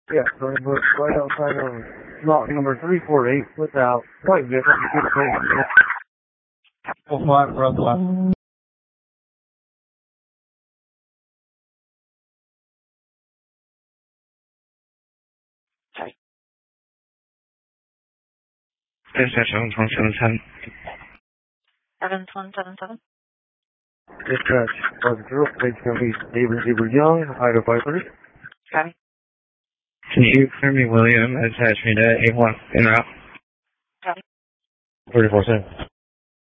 Yeah, so it was right outside of lot number 348 without white vehicle. Full flat, road left. Dispatch 717. 7177. Dispatch 50, Page County, David Young, Idaho 53. Copy. Can you clear me, William? Attach me to A1 en route. Copy. 34-7.